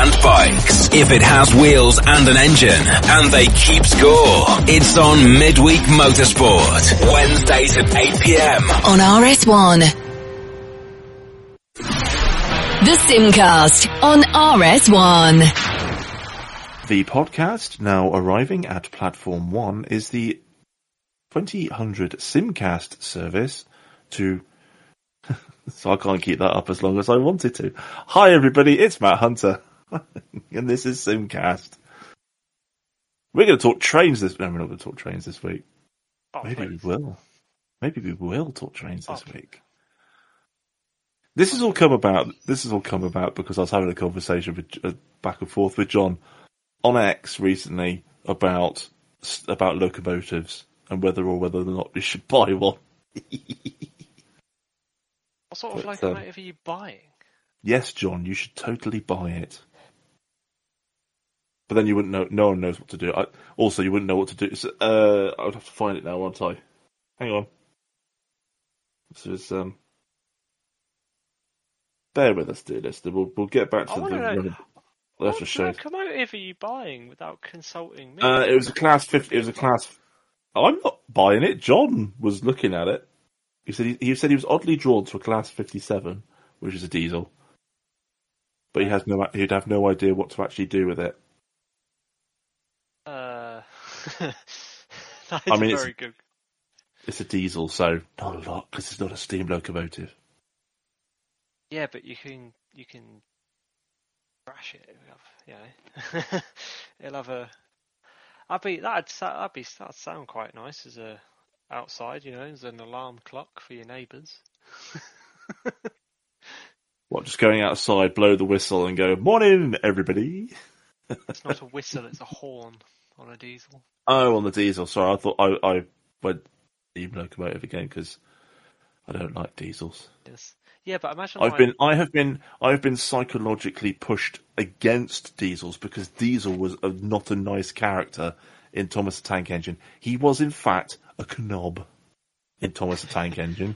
and bikes. If it has wheels and an engine, and they keep score, it's on Midweek Motorsport, Wednesdays at 8 p.m. on RS1. The Simcast on RS1. The podcast, now arriving at Platform 1, is the 2000 Simcast service to... so I can't keep that up as long as I wanted to. Hi everybody, it's Matt Hunter, and this is Simcast. We're going to talk trains this... No, we're not going to talk trains this week. Maybe we will. Maybe we will talk trains this week. This has all come about because I was having a conversation with, back and forth with John on X recently about locomotives and whether or not we should buy one. What sort of locomotive are you buying? Yes, John, you should totally buy it. But then you wouldn't know. No one knows what to do. Also, you wouldn't know what to do. So, I would have to find it now, won't I? Hang on. This is bear with us, dear listener. We'll get back to the locomotive are you buying without consulting me? It was a class 50. It was a class. I'm not buying it. John was looking at it. He said he was oddly drawn to a class 57, which is a diesel, but he'd have no idea what to actually do with it. Very good. It's a diesel, so not a lot because it's not a steam locomotive. Yeah, but you can crash it. It'll have a. That'd sound quite nice as a outside, as an alarm clock for your neighbours. What? Just going outside, blow the whistle, and go, "Morning, everybody." It's not a whistle; it's a horn on a diesel. Oh, on the diesel. Sorry, I thought I went steam locomotive again because I don't like diesels. Yes. Yeah, but imagine I have been psychologically pushed against diesels because Diesel was not a nice character in Thomas the Tank Engine. He was in fact a knob in Thomas the Tank Engine.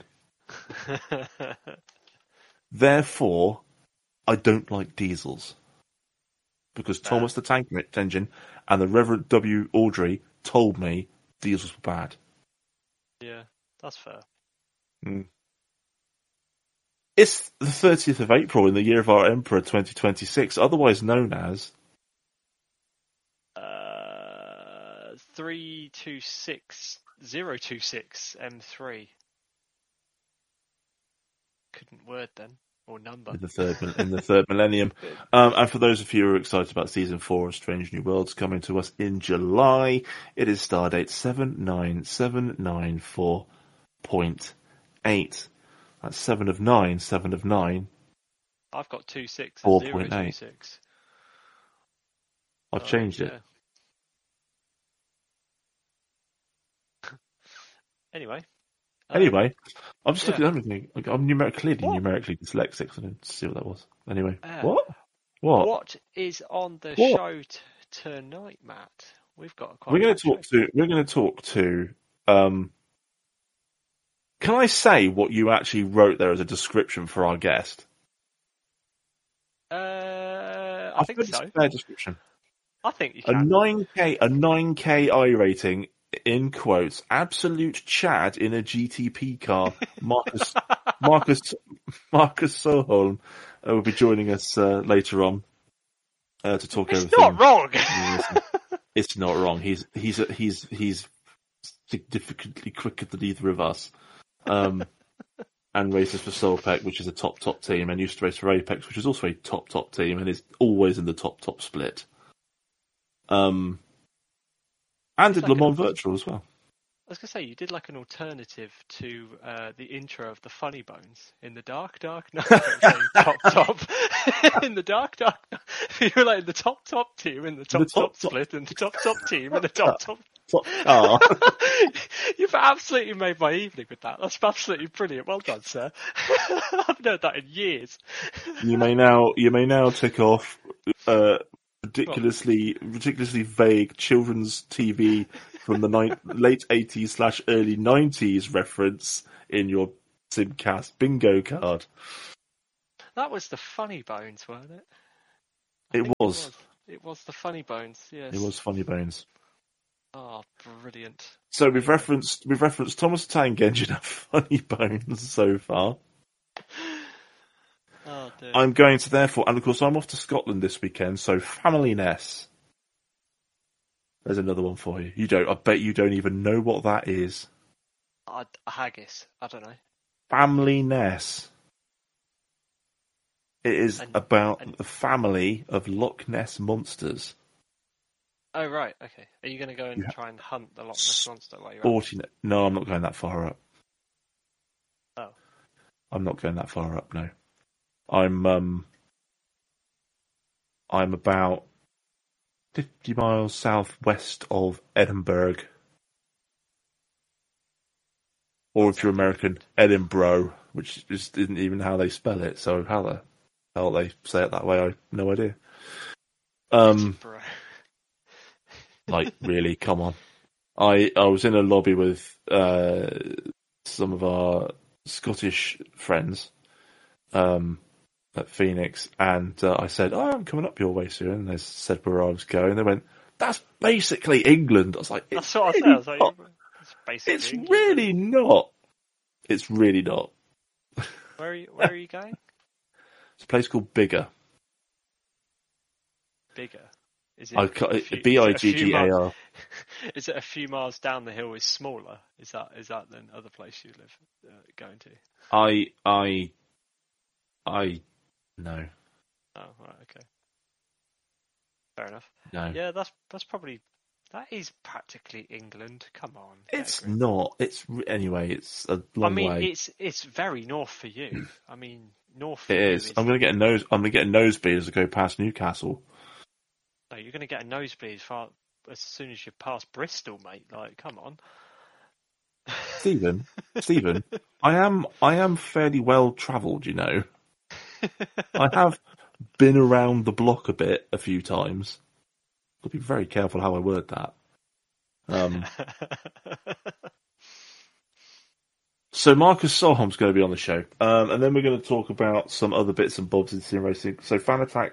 Therefore, I don't like diesels because Thomas the Tank Engine and the Reverend W. Audrey told me diesels were bad. Yeah, that's fair. Mm. It's the 30th of April in the year of our Emperor 2026, otherwise known as 326026 M3. Couldn't word then, or number. In the third millennium. And for those of you who are excited about Season 4 of Strange New Worlds coming to us in July, it is Stardate 79794.8. That's 7 of 9. I've got 26 and 026. I've changed it. Anyway, I'm just looking at everything. I'm numerically dyslexic, so I didn't see what that was. Anyway, what? What is on the show tonight, Matt? We've got. We're going to talk to. Can I say what you actually wrote there as a description for our guest? I think so. It's a fair description. I think you can. A 9K I rating, in quotes, absolute Chad in a GTP car. Marcus Soholm will be joining us later on to talk everything. It's not wrong. It's not wrong. He's significantly quicker than either of us. And races for Solpec, which is a top team, and used to race for Apex, which is also a top team, and is always in the top split. And did Le Mans Virtual as well. I was going to say, you did like an alternative to the intro of the Funny Bones. In the dark. No, top. In the dark. You were like in the top team, in the top split, and the top team, and the top. Oh. You've absolutely made my evening with that. That's absolutely brilliant. Well done, sir. I've heard that in years. You may now tick off ridiculously vague children's TV from the late 80s / early 90s reference in your Simcast bingo card. That was the Funny Bones, weren't it? I It think was. It was the Funny Bones. Yes. It was Funny Bones. Oh, brilliant. So we've referenced Thomas the Tank Engine and Funny Bones so far. Oh dear. I'm going to therefore, and of course I'm off to Scotland this weekend, so Family Ness. There's another one for you. I bet you don't even know what that is. A haggis. I don't know. Family Ness. It is about the family of Loch Ness monsters. Oh right, okay. Are you going to go and try and hunt the Loch Ness monster while you're out? No, I'm not going that far up. Oh. I'm not going that far up. No, I'm about 50 miles southwest of Edinburgh, or if you're American, Edinburgh, which isn't even how they spell it. So how the hell they say it that way, I have no idea. Edinburgh. Like, really, come on. I was in a lobby with some of our Scottish friends at Phoenix, and I said, I'm coming up your way soon. And they said where I was going. They went, that's basically England. I was like, that's what I said. I was like, it's really not. It's really not. Where are you going? It's a place called Biggar. Biggar. Is it Biggar? Is it a few miles down the hill is smaller? Is that the other place you live going to? No. Oh, right, okay. Fair enough. No. Yeah, that is practically England. Come on. It's not. It's anyway. It's a long way. It's very north for you. I mean, north. It is. I'm going to get a nosebleed as I go past Newcastle. No, you're going to get a nosebleed as soon as you pass Bristol, mate. Like, come on. Stephen, I am fairly well travelled, you know. I have been around the block a few times. I'll be very careful how I word that. So Marcus Solholm's going to be on the show, and then we're going to talk about some other bits and bobs in sim racing. So Fanatec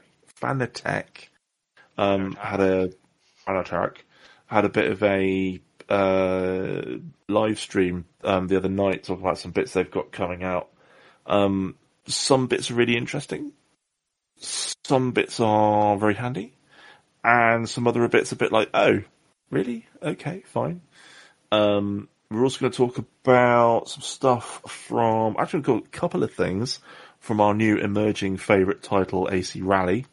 had a bit of a live stream the other night, talking about some bits they've got coming out. Some bits are really interesting. Some bits are very handy. And some other bits a bit like, oh, really? Okay, fine. We're also going to talk about some stuff from, actually, a couple of things from our new emerging favourite title, AC Rally.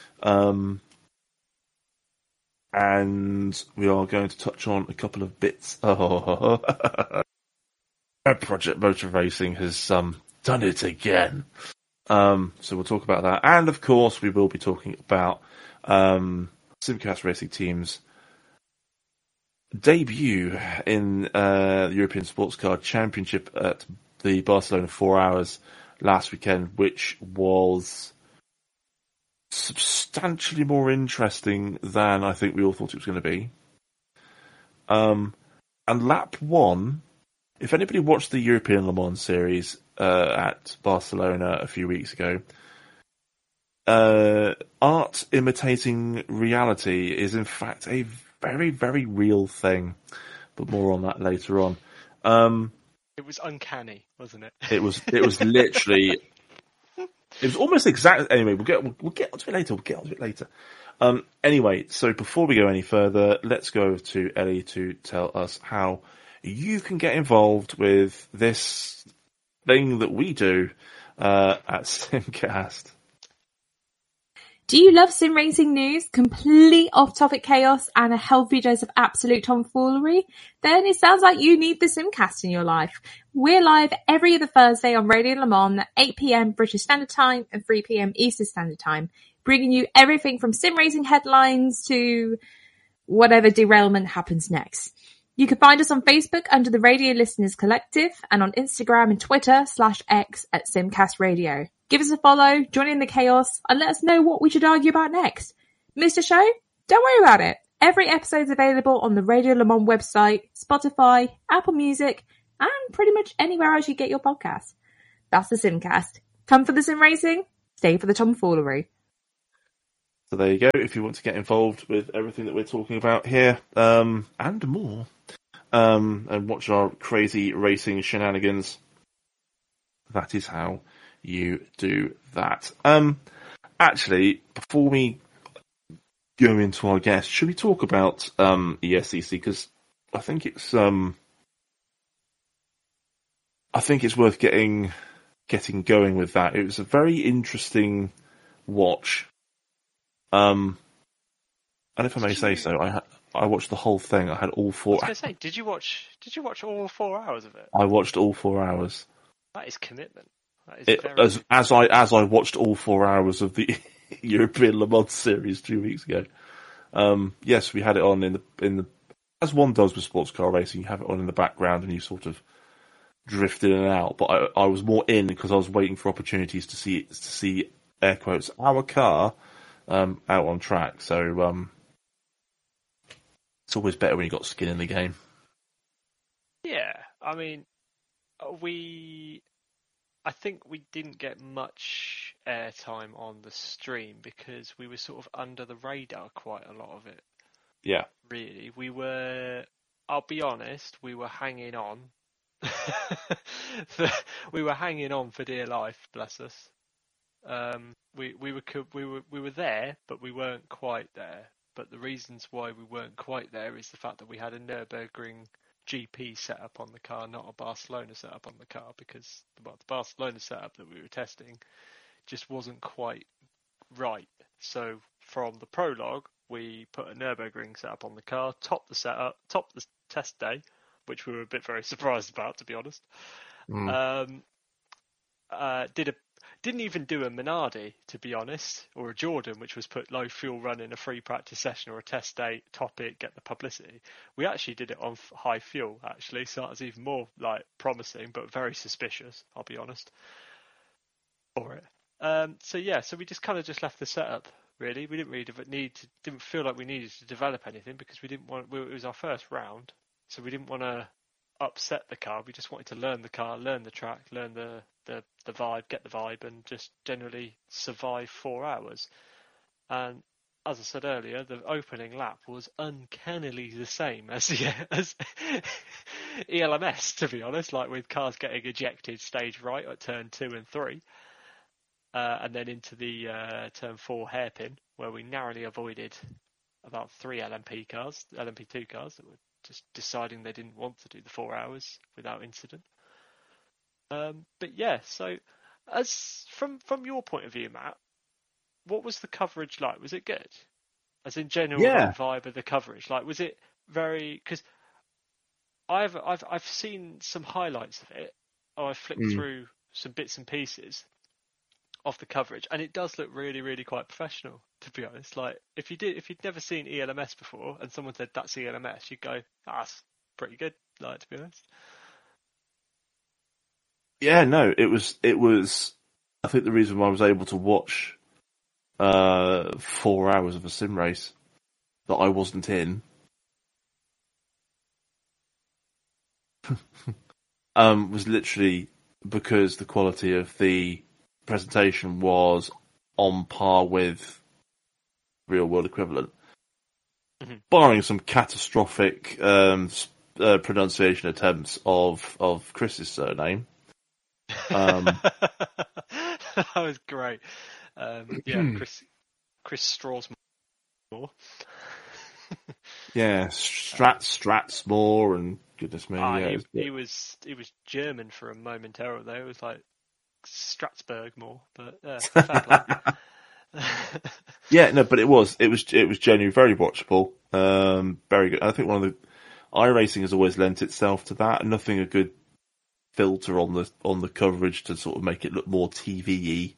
And we are going to touch on a couple of bits. Project Motor Racing has done it again. So we'll talk about that. And of course, we will be talking about Simcast Racing Team's debut in the European Sports Car Championship at the Barcelona 4 Hours last weekend, which was substantially more interesting than I think we all thought it was going to be. And lap one, if anybody watched the European Le Mans series at Barcelona a few weeks ago, art imitating reality is in fact a very, very real thing. But more on that later on. It was uncanny, wasn't it? It was literally. It was almost exactly. Anyway, we'll get onto it later. Anyway, so before we go any further, let's go over to Ellie to tell us how you can get involved with this thing that we do at Simcast. Do you love sim racing news, complete off-topic chaos, and a healthy dose of absolute tomfoolery? Then it sounds like you need the Simcast in your life. We're live every other Thursday on Radio Le Mans at 8 p.m. British Standard Time and 3 p.m. Eastern Standard Time, bringing you everything from sim racing headlines to whatever derailment happens next. You can find us on Facebook under the Radio Listeners Collective and on Instagram and Twitter /X at Simcast Radio. Give us a follow, join in the chaos, and let us know what we should argue about next. Missed a show? Don't worry about it. Every episode is available on the Radio Le Mans website, Spotify, Apple Music, and pretty much anywhere else you get your podcasts. That's the Simcast. Come for the sim racing, stay for the tomfoolery. So there you go. If you want to get involved with everything that we're talking about here, and more, and watch our crazy racing shenanigans, that is how you do that. Actually, before we go into our guest, should we talk about ESCC? Because I think it's worth getting going with that. It was a very interesting watch. And if I may say so, I watched the whole thing. I had all 4. I was going to say, did you watch all 4 hours of it? I watched all 4 hours. That is commitment. That is very... as I watched all 4 hours of the European Le Mans series 2 weeks ago. Yes, we had it on in the as one does with sports car racing. You have it on in the background and you sort of drift in and out. But I was more in because I was waiting for opportunities to see air quotes our car out on track. So it's always better when you got skin in the game. Yeah, I mean, I think we didn't get much airtime on the stream because we were sort of under the radar quite a lot of it. Yeah. Really. I'll be honest, we were hanging on. We were hanging on for dear life, bless us. We were there, but we weren't quite there. But the reasons why we weren't quite there is the fact that we had a Nürburgring GP setup on the car, not a Barcelona setup on the car, because the Barcelona setup that we were testing just wasn't quite right. So from the prologue, we put a Nürburgring setup on the car, topped the test day, which we were a bit very surprised about, to be honest. Didn't even do a Minardi, to be honest, or a Jordan, which was put low fuel run in a free practice session or a test day, top it, get the publicity. We actually did it on high fuel, actually, so that was even more promising, but very suspicious, I'll be honest, for it. So we just kind of just left the setup. Really, we didn't really didn't feel like we needed to develop anything because it was our first round, so we didn't want to upset the car. We just wanted to learn the car, learn the track, learn the vibe, get the vibe, and just generally survive 4 hours. And as I said earlier, the opening lap was uncannily the same as ELMS, to be honest, like with cars getting ejected stage right at turn 2 and 3. And then into the turn 4 hairpin, where we narrowly avoided about 3 LMP2 cars that were just deciding they didn't want to do the 4 hours without incident. But yeah, so as from your point of view, Matt, what was the coverage like? Was it good? As in general vibe of the coverage, was it very? Because I've seen some highlights of it. I've flicked through some bits and pieces of the coverage, and it does look really, really quite professional, to be honest. If you'd never seen ELMS before and someone said that's ELMS, you'd go, that's pretty good, to be honest. Yeah, no, it was I think the reason why I was able to watch 4 hours of a sim race that I wasn't in was literally because the quality of the presentation was on par with real world equivalent, barring some catastrophic pronunciation attempts of Chris's surname. That was great. Chris Strathmore. Yeah, Stratsmore, and goodness me. He was German for a moment there. It was like Strasbourg more, but fair play. Yeah, no, but it was genuinely very watchable. Very good. I think one of the iRacing has always lent itself to that. Nothing a good filter on the coverage to sort of make it look more TV-y.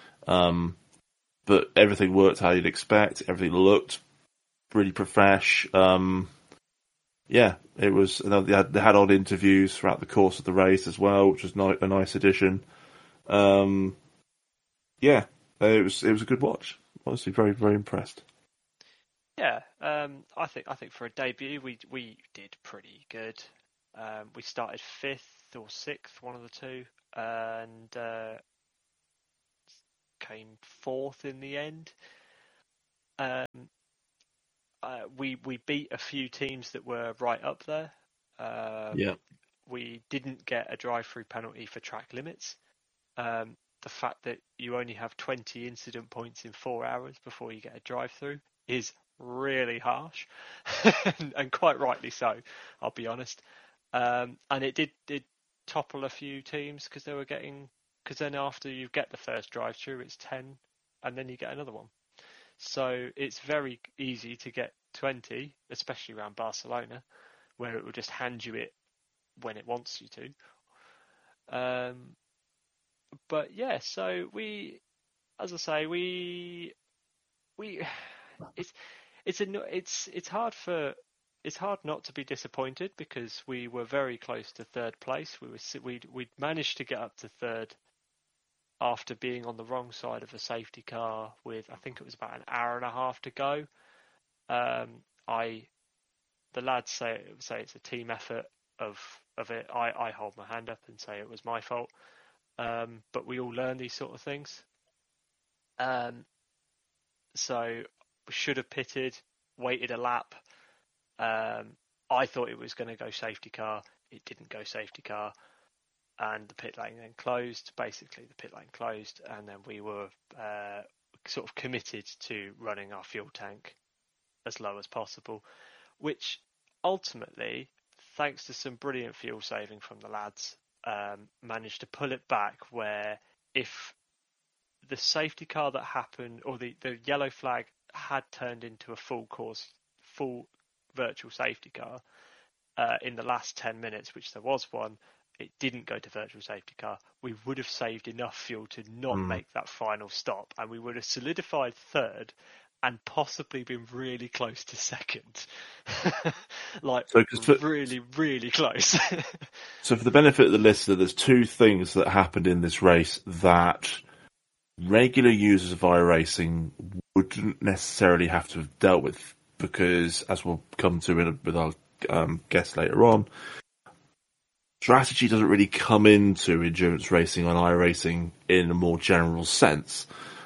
But everything worked how you'd expect. Everything looked really profesh. Yeah, it was. They had odd interviews throughout the course of the race as well, which was a nice addition. Yeah, it was a good watch. Honestly, very, very impressed. Yeah, I think for a debut we did pretty good. We started 5th or 6th, one of the two, and came 4th in the end. we beat a few teams that were right up there. Yeah. We didn't get a drive-through penalty for track limits. The fact that you only have 20 incident points in 4 hours before you get a drive-through is really harsh, and quite rightly so, I'll be honest. And it did topple a few teams because then after you get the first drive-through, it's 10, and then you get another one. So it's very easy to get 20, especially around Barcelona, where it will just hand you it when it wants you to. But yeah, so as I say, it's hard not to be disappointed because we were very close to third place. We'd managed to get up to third after being on the wrong side of a safety car with, I think it was about an hour and a half to go. The lads say it's a team effort of it. I hold my hand up and say it was my fault. But we all learn these sort of things. So we should have pitted, waited a lap. I thought it was going to go safety car. It didn't go safety car. And the pit lane then closed. Basically, the pit lane closed. And then we were sort of committed to running our fuel tank as low as possible, which ultimately, thanks to some brilliant fuel saving from the lads, managed to pull it back where if the safety car that happened, or the yellow flag had turned into a full virtual safety car in the last 10 minutes, which there was one, it didn't go to virtual safety car. We would have saved enough fuel to not make that final stop, and we would have solidified third and possibly been really close to second. Really, really close. So for the benefit of the listener, there's two things that happened in this race that regular users of iRacing wouldn't necessarily have to have dealt with, because, as we'll come to with our guest later on, strategy doesn't really come into endurance racing on iRacing in a more general sense.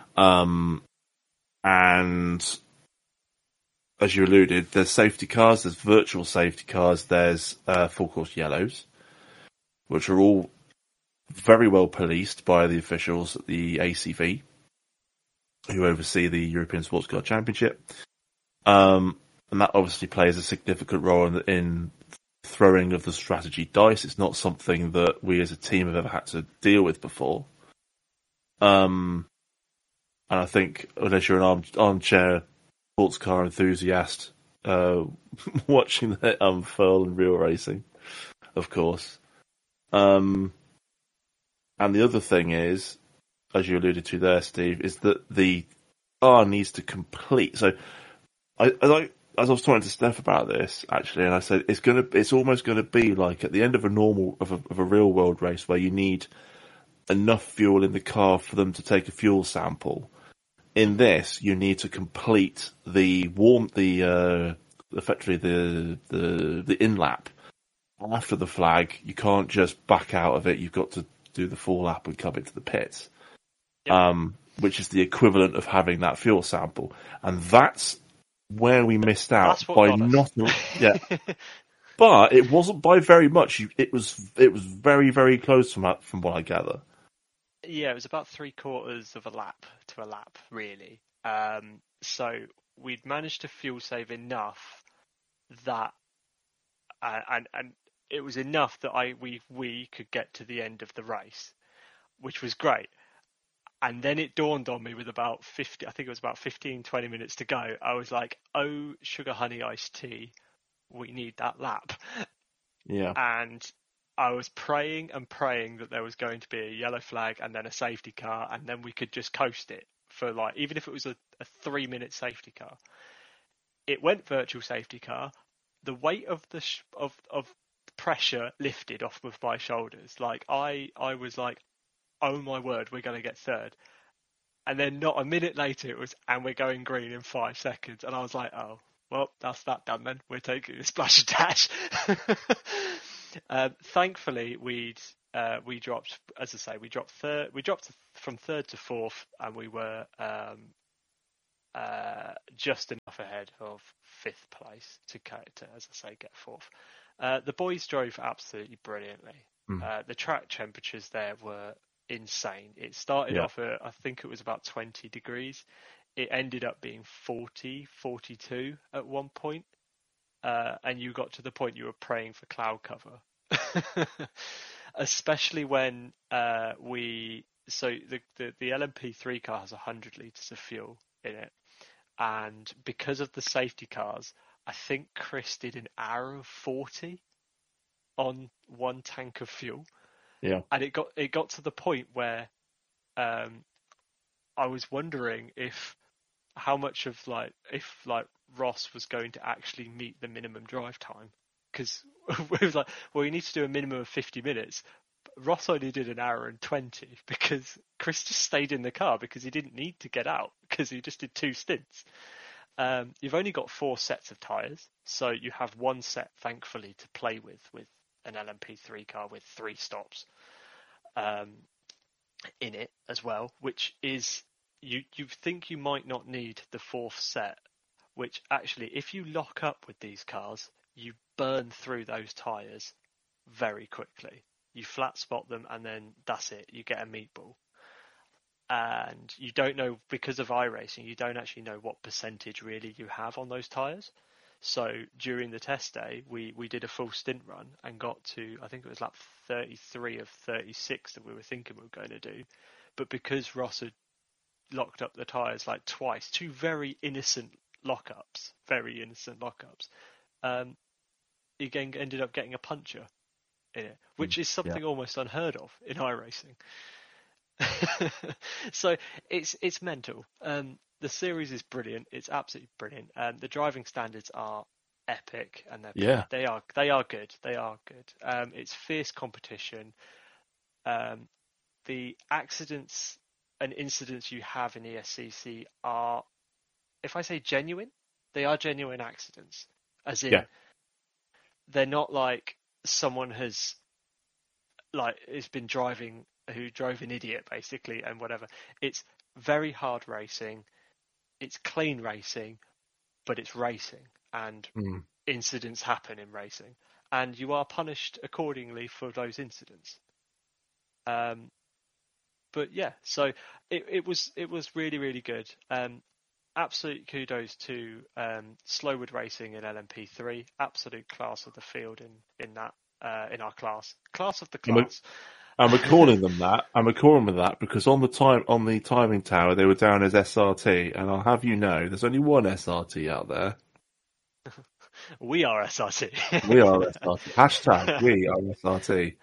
And as you alluded, there's safety cars, there's virtual safety cars, there's full course yellows, which are all very well policed by the officials at the ACV, who oversee the European Sports Car Championship. And that obviously plays a significant role in throwing of the strategy dice. It's not something that we as a team have ever had to deal with before. And I think, unless you're an armchair sports car enthusiast, watching that unfurl in real racing, of course. And the other thing is, as you alluded to there, Steve, is that the car needs to complete. So, as I was talking to Steph about this, actually, and I said it's almost gonna be like at the end of a real world race where you need enough fuel in the car for them to take a fuel sample. In this, you need to complete effectively the in-lap after the flag. You can't just back out of it. You've got to do the full lap and come into the pits, which is the equivalent of having that fuel sample. And that's where we missed out by not. Yeah, but it wasn't by very much. It was very, very close from what I gather. Yeah, it was about 3/4 of a lap to a lap, really. So we'd managed to fuel save enough that, and it was enough that we could get to the end of the race, which was great. And then it dawned on me with about 15-20 minutes to go. I was like, oh, sugar honey iced tea, we need that lap. Yeah. And I was praying that there was going to be a yellow flag and then a safety car, and then we could just coast it for even if it was a 3-minute safety car. It went virtual safety car. The weight of the of pressure lifted off of my shoulders. I was like, oh my word, we're going to get third. And then not a minute later it was, and we're going green in 5 seconds. And I was like, oh, well, that's that done then. We're taking the splash and dash. Thankfully, we dropped, as I say, we dropped from third to fourth, and we were just enough ahead of 5th place to, as I say, get 4th. The boys drove absolutely brilliantly. The track temperatures there were insane. It started off at, I think it was about 20 degrees. It ended up being 40, 42 at one point. And you got to the point you were praying for cloud cover. Especially when the LMP3 car has 100 litres of fuel in it. And because of the safety cars, I think Chris did an hour of 40 on one tank of fuel. Yeah. And it got to the point where I was wondering if Ross was going to actually meet the minimum drive time, because we was like, well, you need to do a minimum of 50 minutes. Ross only did an hour and 20 because Chris just stayed in the car because he didn't need to get out because he just did 2 stints. You've only got 4 sets of tyres, so you have 1 set, thankfully, to play with an LMP3 car with 3 stops in it as well, which is, you think you might not need the 4th set, which actually, if you lock up with these cars, you burn through those tyres very quickly. You flat spot them and then that's it. You get a meatball. And you don't know, because of iRacing, you don't actually know what percentage really you have on those tyres. So during the test day, we did a full stint run and got to, I think it was lap 33 of 36 that we were thinking we were going to do. But because Ross had locked up the tyres like twice, 2 very innocent lockups, he again ended up getting a puncher in it, which is something almost unheard of in iRacing. So it's mental. The series is brilliant. It's absolutely brilliant. The driving standards are epic, and they are good. It's fierce competition. The accidents and incidents you have in ESCC are, if I say genuine, they are genuine accidents. As in, they're not like someone has been driving, who drove an idiot basically and whatever. It's very hard racing. It's clean racing, but it's racing, and incidents happen in racing, and you are punished accordingly for those incidents. But yeah, so it was really, really good. Absolute kudos to Slowwood Racing in LMP3. Absolute class of the field in our class of the class. And we're calling them that. And we're calling them that because on the timing tower they were down as SRT. And I'll have you know, there's only one SRT out there. We are SRT. We are SRT. Hashtag we are SRT.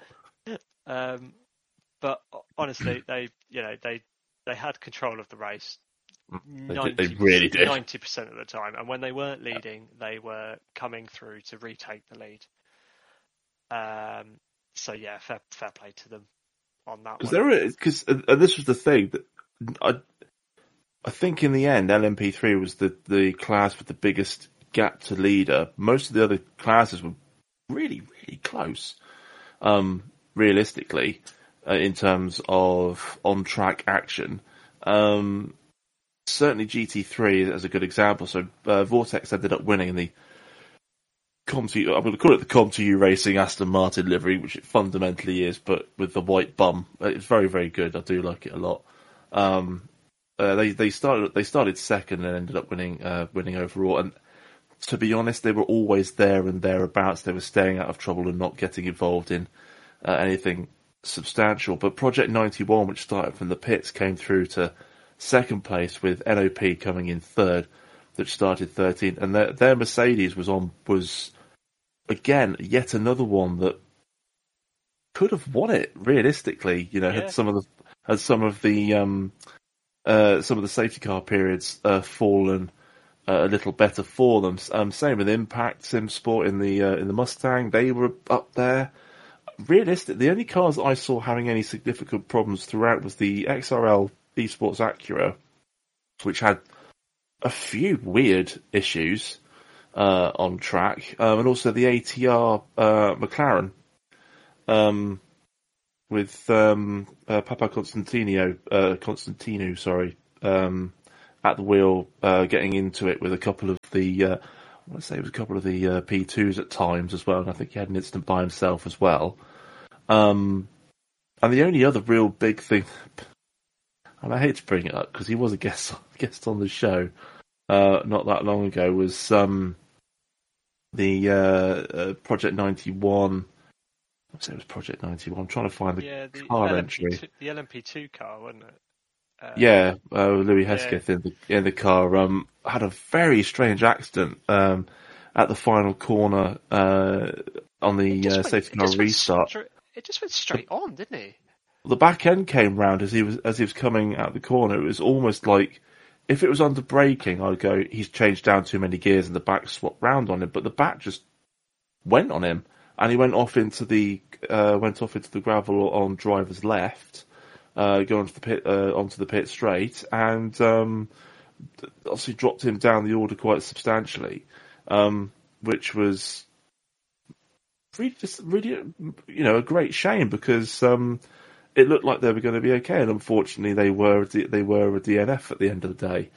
But honestly, they had control of the race. They really did. 90% of the time, and when they weren't leading, they were coming through to retake the lead. So yeah, fair play to them on that one. Because this was the thing that I think in the end, LMP3 was the class with the biggest gap to leader. Most of the other classes were really, really close, realistically, in terms of on-track action. Certainly GT3 as a good example. So Vortex ended up winning in the I'm going to call it the COM2U Racing Aston Martin livery, which it fundamentally is, but with the white bum. It's very, very good. I do like it a lot. They started second and ended up winning overall. And to be honest, they were always there and thereabouts. They were staying out of trouble and not getting involved in anything substantial. But Project 91, which started from the pits, came through to second place with NOP coming in third, that started 13th, and their Mercedes was again yet another one that could have won it realistically. Had some of the safety car periods fallen a little better for them. Same with Impact Sim Sport in the Mustang, they were up there. Realistic, the only cars I saw having any significant problems throughout was the XRL Esports Acura, which had a few weird issues on track, and also the ATR McLaren with Papa Constantino, at the wheel, getting into it with a couple of the, I want to say it was a couple of the P2s at times as well, and I think he had an incident by himself as well. And the only other real big thing, and I hate to bring it up because he was a guest on the show not that long ago, was the Project 91. I'd say it was Project 91. I'm trying to find the car entry. The LMP2 car, wasn't it? Louis Hesketh in the car had a very strange accident at the final corner on the safety car restart. It just went straight on, didn't he? The back end came round as he was coming out the corner. It was almost like if it was under braking, I'd go, he's changed down too many gears and the back swapped round on him. But the back just went on him, and he went off into the gravel on driver's left. Go onto the pit straight, and obviously dropped him down the order quite substantially, which was really, a great shame because it looked like they were going to be okay, and unfortunately they were a DNF at the end of the day.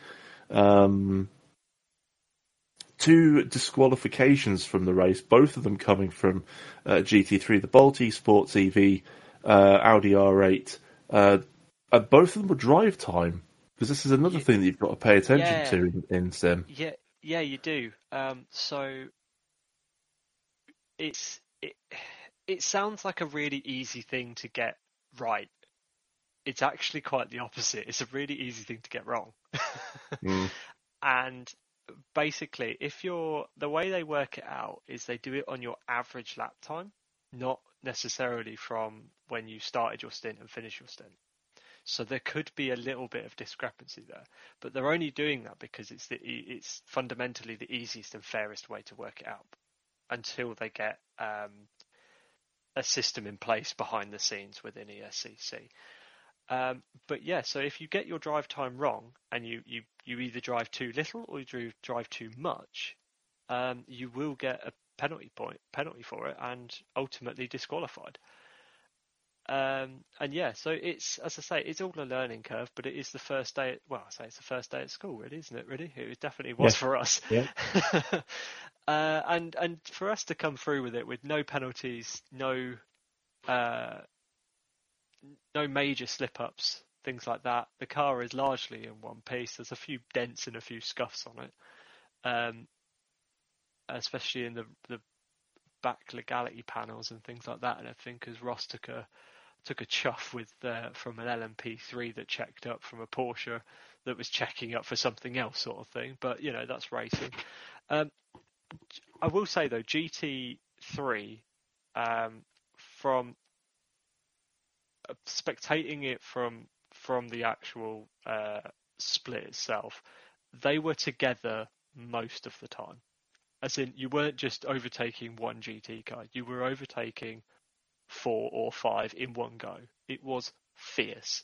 2 disqualifications from the race, both of them coming from GT3, the Bolt Esports EV, Audi R8. Both of them were drive time, because this is another thing that you've got to pay attention to in Sim. Yeah, you do. So it sounds like a really easy thing to get right. It's actually quite the opposite. It's a really easy thing to get wrong. And basically, the way they work it out is they do it on your average lap time, not necessarily from when you started your stint and finished your stint. So there could be a little bit of discrepancy there, but they're only doing that because it's fundamentally the easiest and fairest way to work it out until they get a system in place behind the scenes within ESCC. But yeah, so if you get your drive time wrong and you either drive too little or you drive too much, you will get a penalty for it and ultimately disqualified. And yeah, so it's, as I say, it's all a learning curve, but it is the first day. It's the first day at school, really, isn't it? Really, it definitely was for us. Yeah. And for us to come through with it with no penalties, no major slip-ups, things like that. The car is largely in one piece. There's a few dents and a few scuffs on it, especially in the back legality panels and things like that. And I think because Ross took a chuff with from an LMP3 that checked up from a Porsche that was checking up for something else, sort of thing. But that's racing. I will say though, GT3 from spectating it from the actual split itself, they were together most of the time. As in, you weren't just overtaking one GT car, you were overtaking 4 or 5 in one go. It was fierce.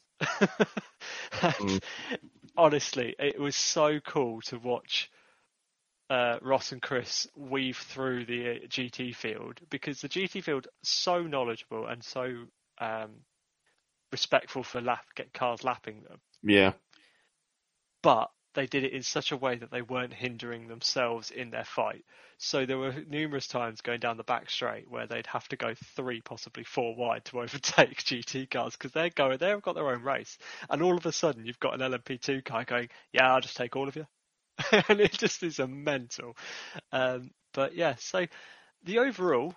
Honestly, it was so cool to watch Ross and Chris weave through the GT field, because the GT field so knowledgeable and so respectful for get cars lapping them. Yeah. But they did it in such a way that they weren't hindering themselves in their fight. So there were numerous times going down the back straight where they'd have to go 3, possibly 4 wide to overtake GT cars, because they've got their own race. And all of a sudden you've got an LMP2 car going, yeah, I'll just take all of you. And it just is a mental. But yeah, so the overall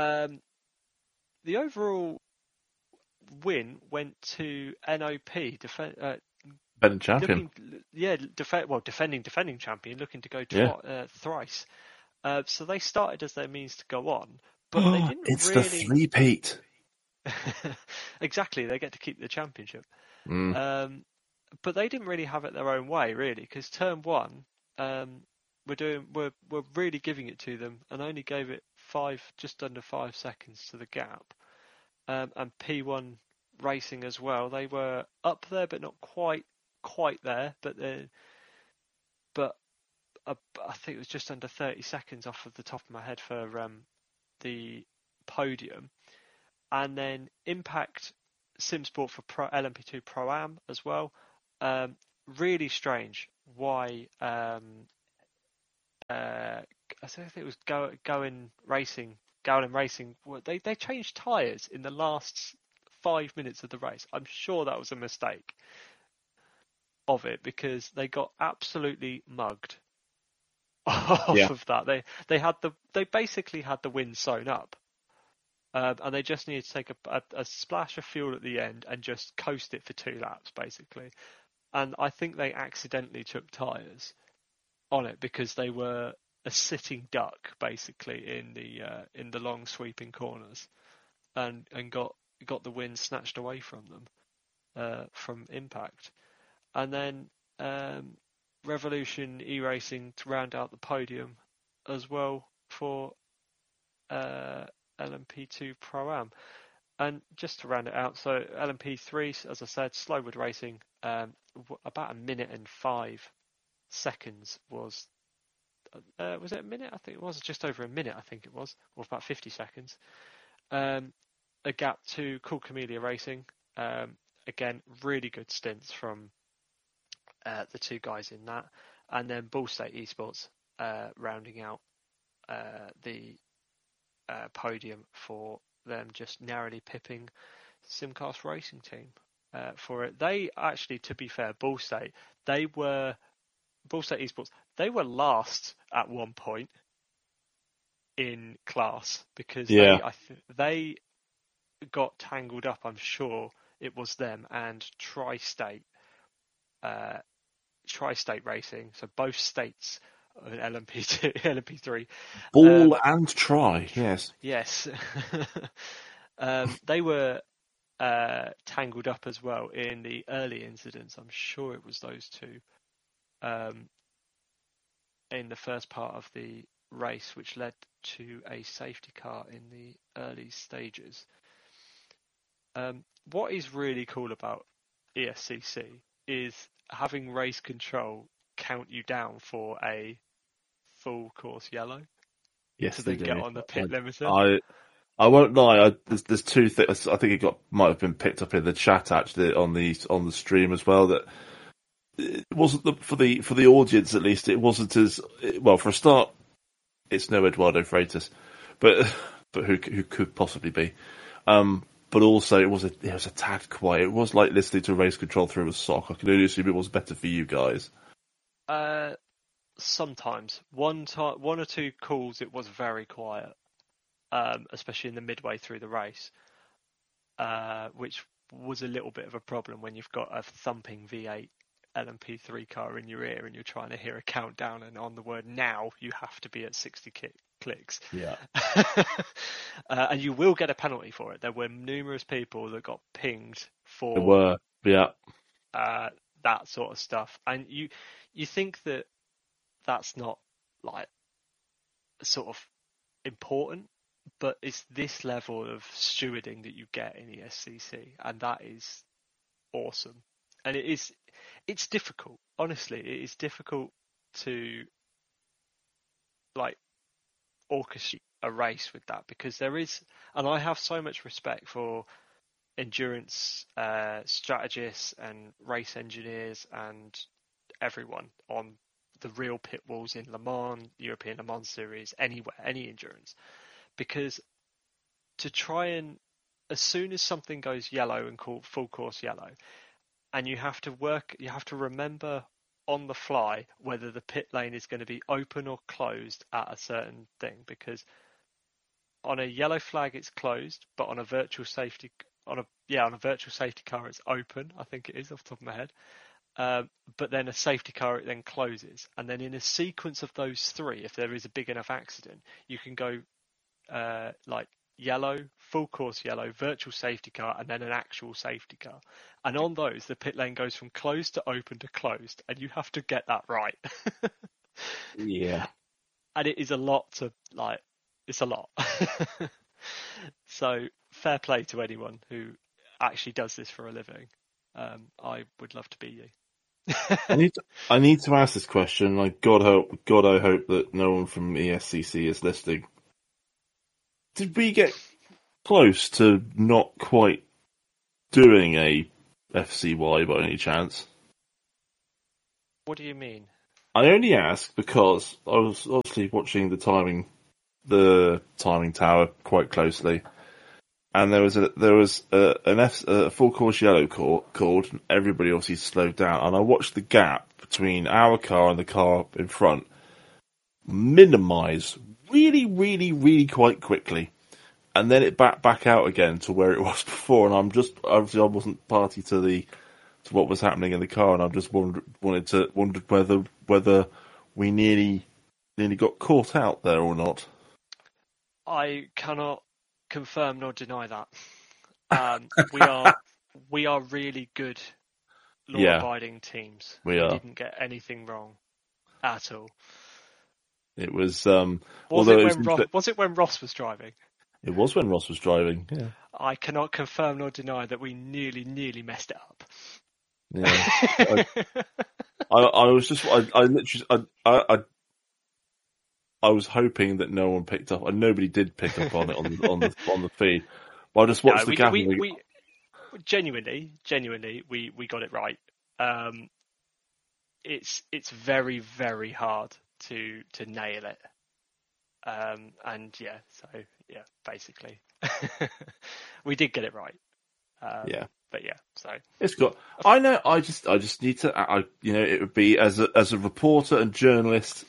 win went to NOP, defending champion. Defending champion, looking to go thrice. So they started as their means to go on, but they didn't. It's really... the three-peat. Exactly, they get to keep the championship. But they didn't really have it their own way, really, because turn 1, we're really giving it to them, and only gave it just under 5 seconds to the gap. And P1 Racing as well, they were up there, but not quite there. But I think it was just under 30 seconds off of the top of my head for the podium. And then Impact SimSport for LMP2 Pro-Am as well. really strange why I think it was Gowin Racing. They changed tyres in the last 5 minutes of the race. I'm sure that was a mistake of it because they got absolutely mugged off of that. They basically had the wind sewn up, and they just needed to take a splash of fuel at the end and just coast it for 2 laps basically. And I think they accidentally took tyres on it because they were a sitting duck basically in the long sweeping corners, and got the wind snatched away from them from impact. And then Revolution E-Racing to round out the podium as well for LMP2 Pro-Am. And just to round it out, so LMP3, as I said, Slowwood Racing, about 1 minute and 5 seconds was it a minute? I think it was just over 1 minute, I think it was, or about 50 seconds. A gap to Cool Camellia Racing. Again, really good stints from the 2 guys in that. And then Ball State Esports rounding out the podium for them, just narrowly pipping Simcast Racing Team for it. They actually, to be fair, Ball State Esports, they were last at one point in class because they got tangled up. I'm sure it was them and Tri-State Racing, so both states of LMP2, LMP3. Ball and Tri, yes. Yes. They were tangled up as well in the early incidents. I'm sure it was those 2 in the first part of the race, which led to a safety car in the early stages. What is really cool about ESCC is having race control count you down for a full course yellow. Yes, to they then do. get on the pit limiter. I won't lie. There's 2 things. I think might have been picked up in the chat actually on the stream as well. That it wasn't for the audience at least. It wasn't as well. For a start, it's no Eduardo Freitas, but who could possibly be? But also it was a tad quiet. It was like listening to race control through a sock. I can only assume it was better for you guys. Sometimes one or 2 calls it was very quiet, especially in the midway through the race, which was a little bit of a problem when you've got a thumping V8 LMP3 car in your ear and you're trying to hear a countdown, and on the word now you have to be at 60 clicks. Yeah. And you will get a penalty for it. There were numerous people that got pinged for There were, yeah. That sort of stuff. And you think that that's not like sort of important, but it's this level of stewarding that you get in ESCC, and that is awesome. And it's difficult. Honestly, it is difficult to like orchestrate a race with that, because there is, and I have so much respect for endurance strategists and race engineers and everyone on the real pit walls in Le Mans, European Le Mans Series, anywhere, any endurance, because to try and, as soon as something goes yellow and called full course yellow, and you have to remember on the fly whether the pit lane is going to be open or closed at a certain thing, because on a yellow flag it's closed, but on a virtual safety car it's open. I think it is, off the top of my head. But then a safety car, it then closes, and then in a sequence of those 3, if there is a big enough accident, you can go like yellow, full course yellow, virtual safety car, and then an actual safety car. And on those, the pit lane goes from closed to open to closed, and you have to get that right. Yeah. And it is a lot to, like, it's a lot. So fair play to anyone who actually does this for a living. I would love to be you. I need to ask this question. Like, God, I hope that no one from ESCC is listening. Did we get close to not quite doing a FCY by any chance? What do you mean? I only ask because I was obviously watching the timing tower quite closely, and there was a full course yellow called, and everybody obviously slowed down, and I watched the gap between our car and the car in front minimise really, really, really quite quickly, and then it back out again to where it was before, and obviously I wasn't party to what was happening in the car, and I just wondered whether we nearly got caught out there or not. I cannot confirm nor deny that. We are really good law-abiding teams. We are. Didn't get anything wrong at all. It was. Was it when Ross was driving? It was when Ross was driving. Yeah. I cannot confirm nor deny that we nearly messed it up. Yeah. I was just. I was hoping that no one picked up, and nobody did pick up on it on the feed. But I just watched the gap. We genuinely, we got it right. It's very, very hard to nail it. And yeah, so yeah, basically, we did get it right. Yeah. But yeah, so it's got. I know. I just need to. It would be as a reporter and journalist.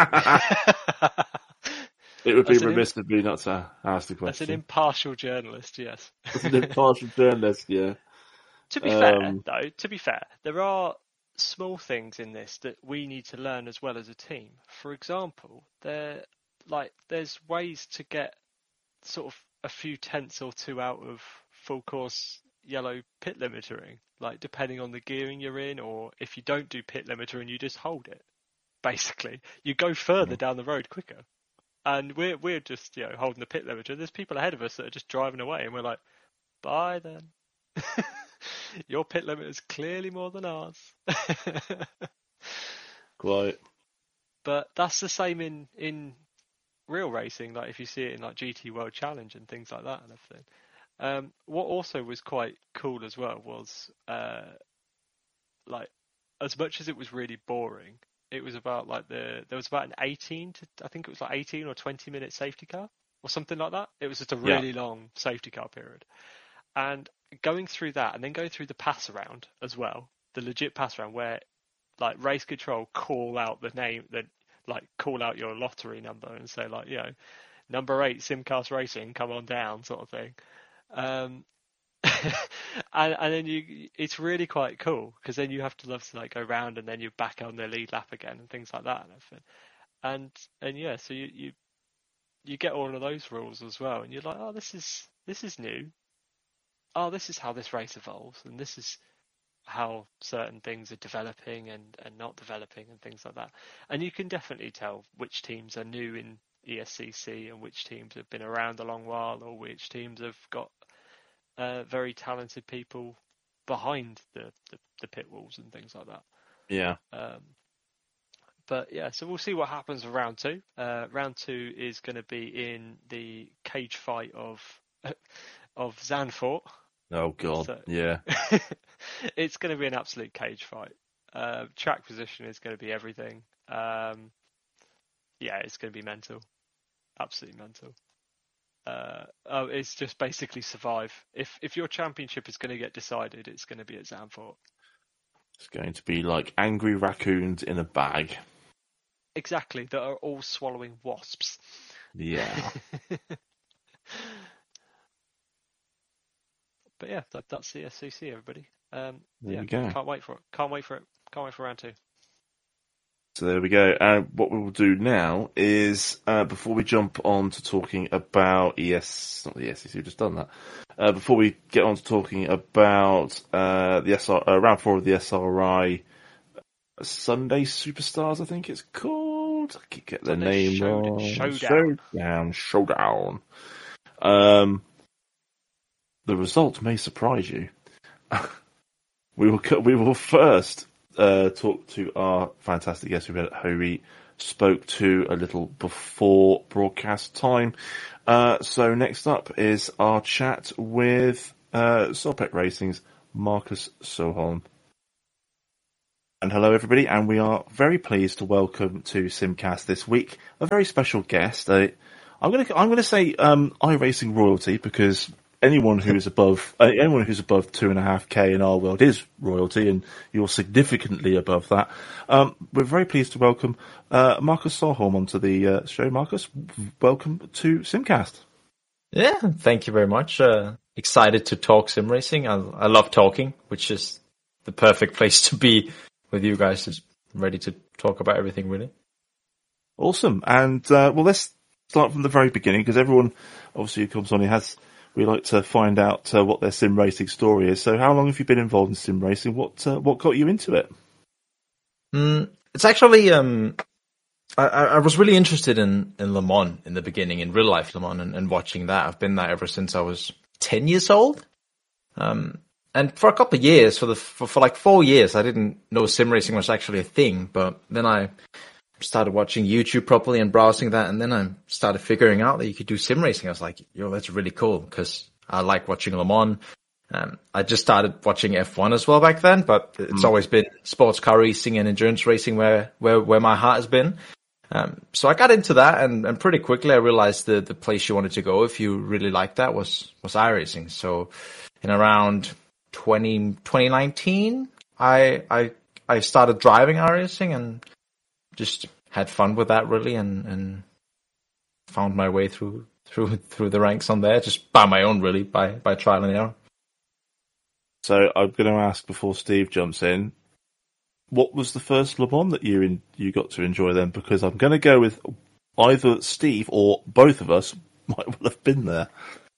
It would be remiss of me not to ask the question. That's an impartial journalist, yes. That's an impartial journalist, yeah. To be fair, there are small things in this that we need to learn as well as a team. For example, there's ways to get sort of a few tenths or two out of full course yellow pit limitering, like depending on the gearing you're in, or if you don't do pit limiter and you just hold it. Basically, you go further down the road quicker, and we're just holding the pit limiter. There's people ahead of us that are just driving away, and we're like, bye then. Your pit limit is clearly more than ours. Quite. But that's the same in real racing. Like if you see it in like GT World Challenge and things like that and everything. What also was quite cool as well was like as much as it was really boring. It was about there was about an 18 or 20 minute safety car or something like that. It was just a really long safety car period. And going through that and then going through the pass around as well, the legit pass around where like race control call out the name, call out your lottery number and say like, number 8 Simcast Racing, come on down sort of thing. And then it's really quite cool because then you have to go round and then you're back on the lead lap again and things like that and everything. And yeah, so you get all of those rules as well, and you're like, oh, this is new. Oh, this is how this race evolves, and this is how certain things are developing and not developing and things like that. And you can definitely tell which teams are new in ESCC and which teams have been around a long while, or which teams have got very talented people behind the pit walls and things like that. Yeah. But yeah, so we'll see what happens with round 2. Round 2 is going to be in the cage fight of Zandvoort. Oh god, so, yeah. It's going to be an absolute cage fight. Track position is going to be everything. Yeah, it's going to be mental. Absolutely mental. It's just basically survive. If your championship is going to get decided, it's going to be at Zandvoort. It's going to be like angry raccoons in a bag. Exactly, that are all swallowing wasps. Yeah. But yeah, that's the SCC, everybody. There we go. Can't wait for it. Can't wait for round 2. So there we go. What we will do now is, before we jump on to talking about not the SCC, we've just done that. Before we get on to talking about round 4 of the SRI Sunday Superstars, I think it's called. I keep getting the name wrong. Showdown. The result may surprise you. We will first talk to our fantastic guest who we spoke to a little before broadcast time. So next up is our chat with Soulpet Racing's Marcus Soholm. And hello, everybody, and we are very pleased to welcome to Simcast this week a very special guest. I'm going to say iRacing royalty, because anyone who's above 2.5K in our world is royalty, and you're significantly above that. We're very pleased to welcome Marcus Sarholm onto the show. Marcus, welcome to Simcast. Yeah, thank you very much. Excited to talk sim racing. I love talking, which is the perfect place to be with you guys. Is ready to talk about everything, really. Awesome. And well, let's start from the very beginning, because everyone obviously who comes on here we like to find out what their sim racing story is. So how long have you been involved in sim racing? What got you into it? It's actually I was really interested in Le Mans in the beginning, in real life Le Mans, and watching that. I've been there ever since I was 10 years old. And for a couple of years, for like 4 years, I didn't know sim racing was actually a thing. But then I started watching YouTube properly and browsing that, and then I started figuring out that you could do sim racing. I was like, yo, that's really cool, because I like watching Le Mans. I just started watching F1 as well back then, but it's always been sports car racing and endurance racing where my heart has been. So I got into that, and pretty quickly I realized the place you wanted to go if you really liked that was iRacing. So in around 2019, I started driving iRacing and just had fun with that, really, and found my way through the ranks on there, just by my own, really, by trial and error. So I'm going to ask, before Steve jumps in, what was the first Le Mans that you got to enjoy then? Because I'm going to go with either Steve or both of us might well have been there.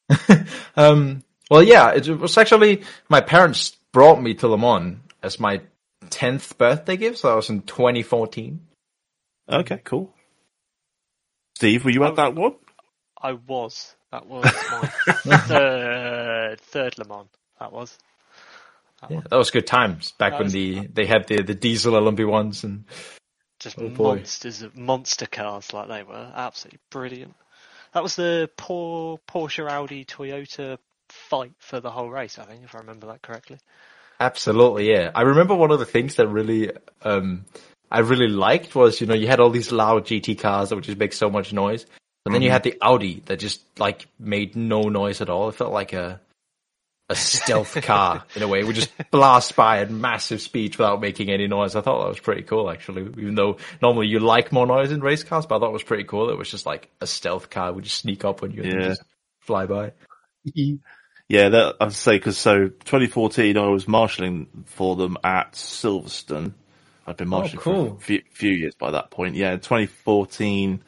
Well, yeah, it was actually, my parents brought me to Le Mans as my 10th birthday gift, so that was in 2014. Okay, cool. Steve, were you at that one? I was. That was my third Le Mans. That was. That was good times back when they had the diesel LMP1s and just monster cars like they were. Absolutely brilliant. That was the Porsche, Audi, Toyota fight for the whole race, I think, if I remember that correctly. Absolutely, yeah. I remember one of the things that really I really liked was, you had all these loud GT cars that would just make so much noise, but then you had the Audi that just like made no noise at all. It felt like a stealth car in a way. It would just blast by at massive speed without making any noise. I thought that was pretty cool, actually, even though normally you like more noise in race cars, but I thought it was pretty cool. It was just like a stealth car would just sneak up on you and just fly by. Yeah, that I'd say, because 2014 I was marshalling for them at Silverstone. I'd been marshalling for a few years by that point. Yeah, 2014.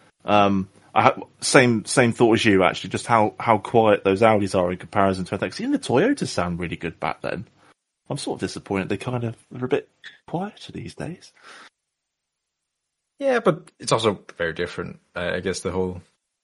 I had same thought as you, actually, just how quiet those Audis are in comparison to, I think, even the Toyotas sound really good back then. I'm sort of disappointed they kind of are a bit quieter these days. Yeah, but it's also very different. I guess the whole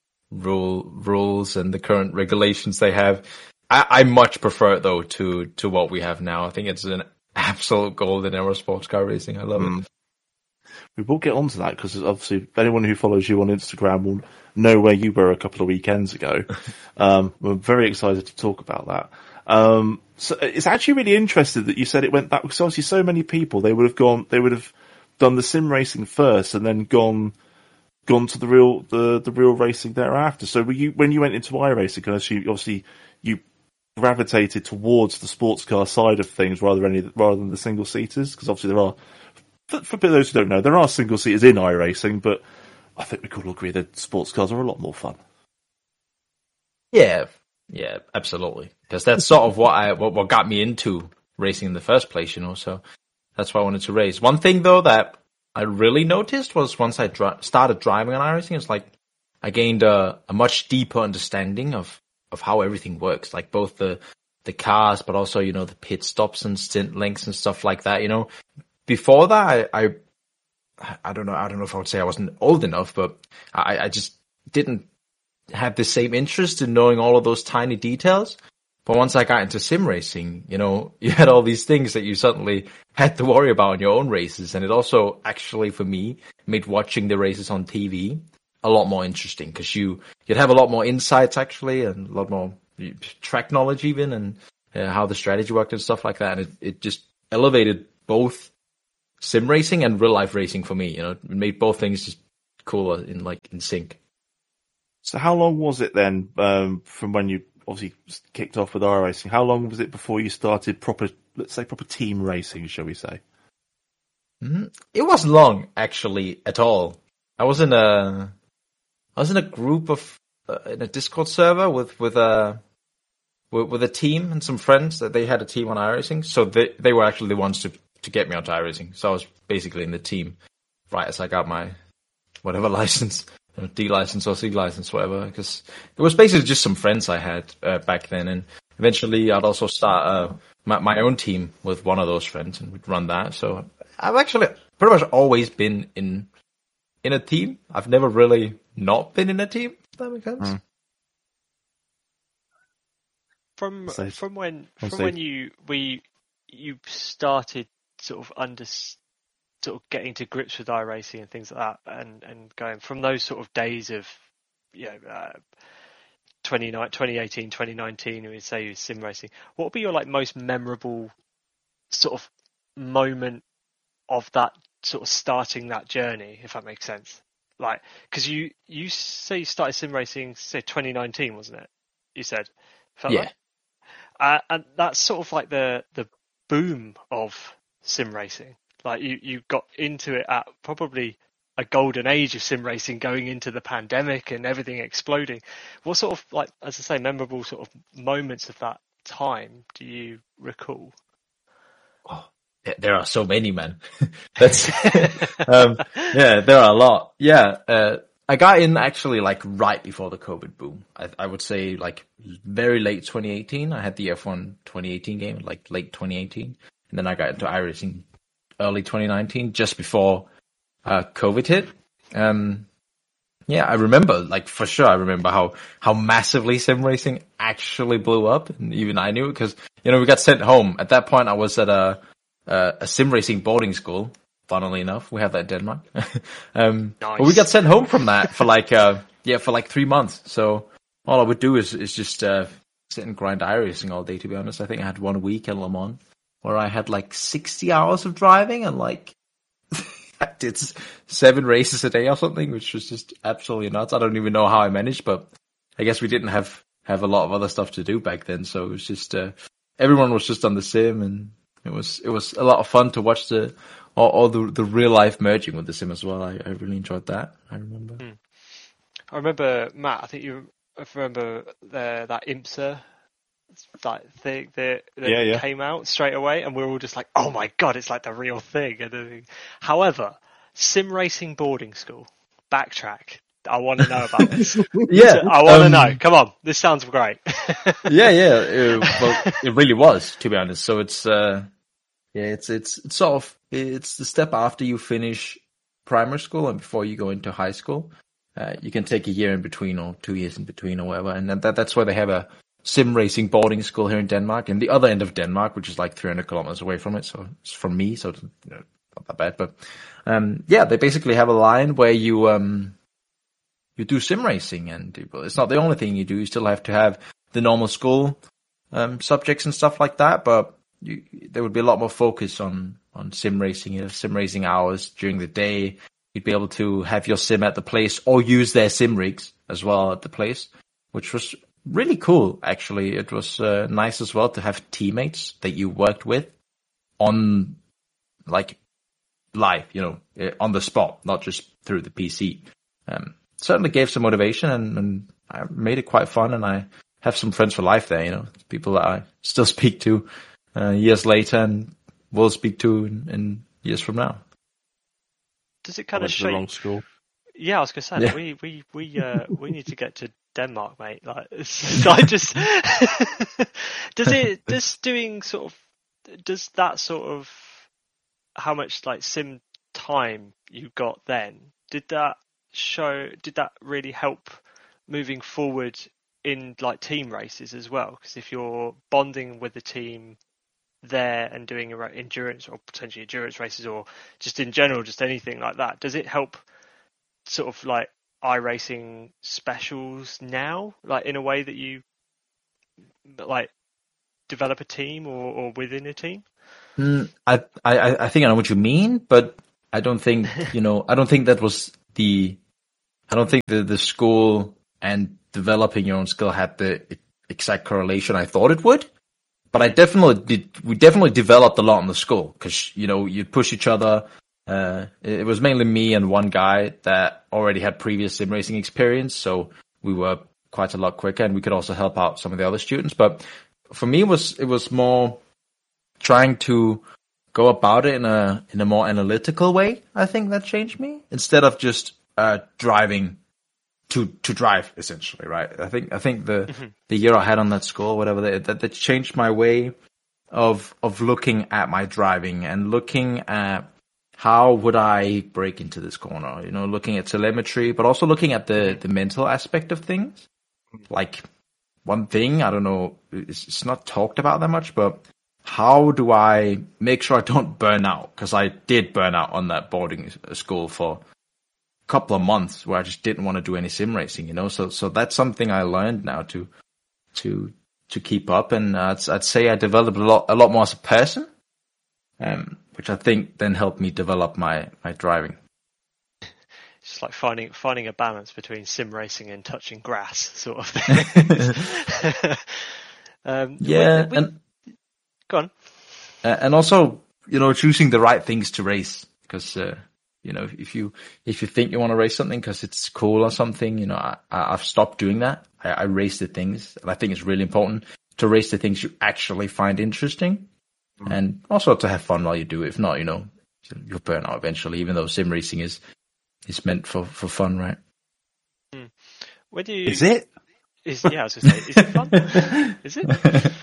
rules and the current regulations they have, I much prefer it though to what we have now. I think it's an absolute golden era sports car racing. I love it. We will get onto that, because obviously anyone who follows you on Instagram will know where you were a couple of weekends ago. We're very excited to talk about that. So it's actually really interesting that you said it went that, because obviously so many people, they would have done the sim racing first and then gone to the real racing thereafter. So when you went into iRacing, obviously you gravitated towards the sports car side of things rather than the single seaters, because obviously there are, for those who don't know, there are single seaters in iRacing, but I think we could all agree that sports cars are a lot more fun. Yeah, absolutely. Because that's sort of what got me into racing in the first place, So that's why I wanted to race. One thing though that I really noticed was once I started driving on iRacing, it's like I gained a much deeper understanding of how everything works, like both the cars, but also the pit stops and stint lengths and stuff like that. Before that, I don't know if I would say I wasn't old enough, but I just didn't have the same interest in knowing all of those tiny details. But once I got into sim racing, you had all these things that you suddenly had to worry about in your own races. And it also actually, for me, made watching the races on TV a lot more interesting, because you'd have a lot more insights, actually, and a lot more track knowledge even, and how the strategy worked and stuff like that. And it just elevated both sim racing and real life racing for me. You know, it made both things just cooler in sync. So how long was it then, from when you obviously kicked off with iRacing? How long was it before you started proper team racing, shall we say? It wasn't long, actually, at all. I was in a group of in a Discord server with a team and some friends that they had a team on iRacing. So they were actually the ones to get me onto iRacing. So I was basically in the team right as I got my whatever license, D license or C license, whatever. Because it was basically just some friends I had back then, and eventually I'd also start my own team with one of those friends, and we'd run that. So I've actually pretty much always been in a team. I've never really not been in a team. If that makes sense. From when you started sort of getting to grips with iRacing and things like that, and going from those sort of days of 2018, 2019, we say sim racing. What would be your most memorable sort of moment of that sort of starting that journey, if that makes sense? Because you say you started sim racing, say 2019, wasn't it? You said, yeah. Right? And that's sort of like the boom of sim racing. You got into it at probably a golden age of sim racing, going into the pandemic and everything exploding. What sort of, as I say, memorable sort of moments of that time do you recall? Oh, there are so many, man. That's there are a lot. Yeah, I got in actually right before the COVID boom. I would say very late 2018. I had the F1 2018 game, late 2018, and then I got into iRacing early 2019, just before COVID hit. Yeah, I remember, for sure, I remember how massively sim racing actually blew up, and even I knew it because we got sent home. At that point, I was at a sim racing boarding school. Funnily enough, we have that in Denmark. Nice. But we got sent home from that for 3 months. So all I would do is just sit and grind iRacing all day. To be honest, I think I had 1 week in Le Mans where I had 60 hours of driving and I did 7 races a day or something, which was just absolutely nuts. I don't even know how I managed, but I guess we didn't have a lot of other stuff to do back then. So it was just everyone was just on the sim, and it was a lot of fun to watch all the real life merging with the sim as well. I really enjoyed that. I remember. I remember, Matt. I think you remember that IMSA thing that came out straight away, and we were all just like, "Oh my god, it's like the real thing." However, sim racing boarding school. Backtrack. I want to know about this. Yeah, I want to know. Come on, this sounds great. Yeah. Well, it really was, to be honest. So it's it's sort of it's the step after you finish primary school and before you go into high school. You can take a year in between or 2 years in between or whatever, and that's why they have a sim racing boarding school here in Denmark, and the other end of Denmark, which is 300 kilometers away from it. So it's from me, so it's not that bad. But they basically have a line where you do sim racing, and it's not the only thing you do. You still have to have the normal school subjects and stuff like that, but there would be a lot more focus on sim racing. Sim racing hours during the day. You'd be able to have your sim at the place or use their sim rigs as well at the place, which was really cool. Actually, it was nice as well to have teammates that you worked with on live, on the spot, not just through the PC. Certainly gave some motivation, and I made it quite fun, and I have some friends for life there, people that I still speak to years later and will speak to in years from now. Does it kind of show? Wrong school. Yeah, I was going to say, yeah. we need to get to Denmark, mate. Does that sort of, how much sim time you got then, did that really help moving forward in team races as well? Because if you're bonding with the team there and doing endurance or potentially endurance races, or just in general, just anything like that, does it help sort of iRacing specials now, in a way that you develop a team or within a team? I think I know what you mean, but I don't think, I don't think that was I don't think the school and developing your own skill had the exact correlation I thought it would. But we definitely developed a lot in the school because, you'd push each other. It was mainly me and one guy that already had previous sim racing experience. So we were quite a lot quicker and we could also help out some of the other students. But for me, it was more trying to go about it in a more analytical way. I think that changed me instead of just driving to drive, essentially, right? I think the year I had on that school, whatever, that changed my way of looking at my driving and looking at how would I brake into this corner, looking at telemetry, but also looking at the mental aspect of things. Like one thing, I don't know, it's not talked about that much, but how do I make sure I don't burn out? Because I did burn out on that boarding school for couple of months where I just didn't want to do any sim racing, so that's something I learned now to keep up, and I'd say I developed a lot more as a person, which I think then helped me develop my driving. Just like finding a balance between sim racing and touching grass, sort of thing. Go on. And also, choosing the right things to race, because if you think you want to race something because it's cool or something, I've stopped doing that. I race the things, and I think it's really important to race the things you actually find interesting, and also to have fun while you do it. If not, you'll burn out eventually. Even though sim racing is meant for fun, right? Is it? I was going to say, is it fun? Is it?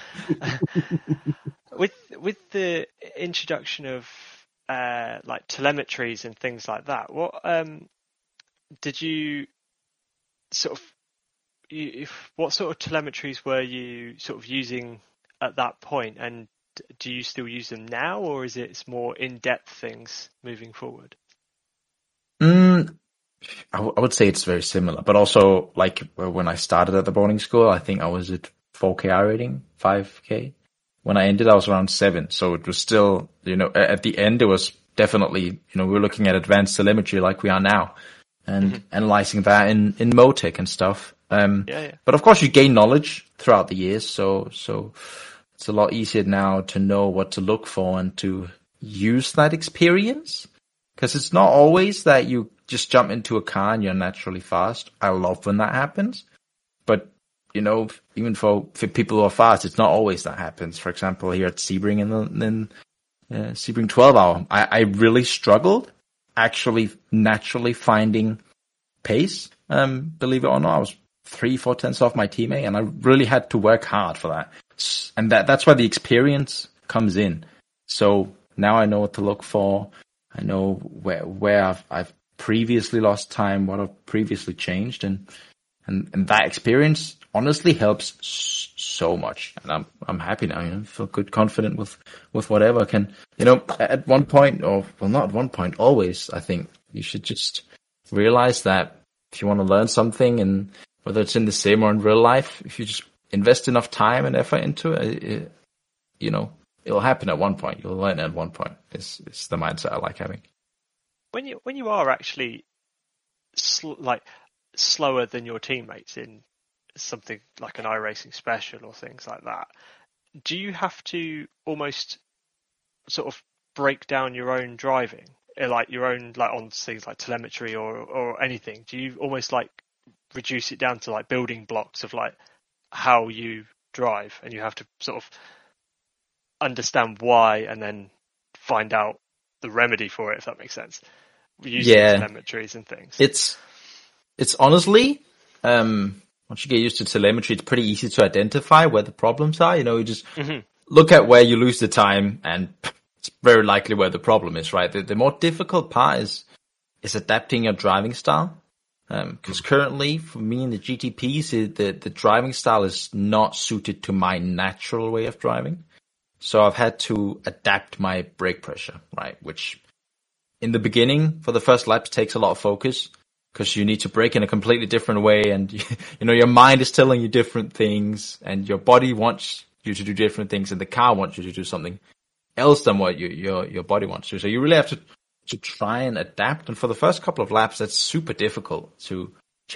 With the introduction of like telemetries and things like that, what did you sort of? What sort of telemetries were you sort of using at that point, and do you still use them now, or is it more in-depth things moving forward? I would say it's very similar, but also like when I started at the boarding school, I think I was at 4K I rating, 5K. When I ended, I was around 7. So it was still, at the end, it was definitely, we were looking at advanced telemetry like we are now and analyzing that in Motec and stuff. But of course you gain knowledge throughout the years. So it's a lot easier now to know what to look for and to use that experience. Because it's not always that you just jump into a car and you're naturally fast. I love when that happens. But, even for people who are fast, it's not always that happens. For example, here at Sebring in Sebring 12 hour, I really struggled actually naturally finding pace. Believe it or not, I was 3-4 tenths off my teammate, and I really had to work hard for that. And that's where the experience comes in. So now I know what to look for. I know where I've previously lost time, what I've previously changed, and that experience honestly helps so much. And I'm happy now, feel good, confident with whatever. Can, at one point, or well, not at one point, always, I think you should just realize that if you want to learn something, and whether it's in the sim or in real life, if you just invest enough time and effort into it, it'll happen at one point. You'll learn at one point. It's the mindset I like having. When you are actually slower than your teammates in something like an iRacing special or things like that, do you have to almost sort of break down your own driving, like your own, like on things like telemetry or anything? Do you almost like reduce it down to like building blocks of like how you drive, and you have to sort of understand why and then find out the remedy for it, if that makes sense? Using telemetries and things. It's honestly, once you get used to telemetry, it's pretty easy to identify where the problems are. You just look at where you lose the time, and it's very likely where the problem is, right? The more difficult part is adapting your driving style. Because currently, for me in the GTPs, the driving style is not suited to my natural way of driving. So I've had to adapt my brake pressure, right? Which in the beginning, for the first laps, takes a lot of focus, because you need to brake in a completely different way, and your mind is telling you different things, and your body wants you to do different things, and the car wants you to do something else than what your body wants to. So you really have to try and adapt. And for the first couple of laps, that's super difficult to